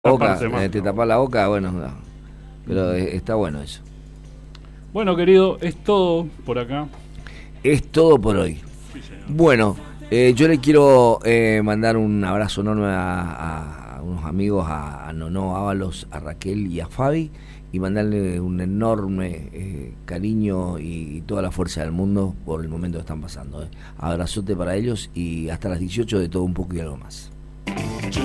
boca, taparse más, te ¿no? tapás la boca, bueno, no. Pero está bueno eso. Bueno, querido, es todo por acá. Es todo por hoy. Sí, señor. Bueno, yo le quiero mandar un abrazo enorme a unos amigos, a Nono Ábalos, a Raquel y a Fabi, y mandarle un enorme cariño y toda la fuerza del mundo por el momento que están pasando. Abrazote para ellos y hasta las 18 de todo un poco y algo más.